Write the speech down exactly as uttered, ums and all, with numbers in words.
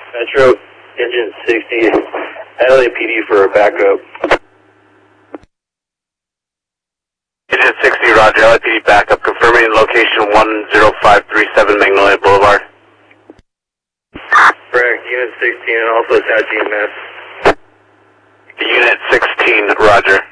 Metro, engine sixty, L A P D for a backup. Engine sixty, roger, L A P D backup, confirming location one zero five three seven Magnolia Boulevard. Correct, Unit sixteen and also attach E M S. Unit sixteen, roger.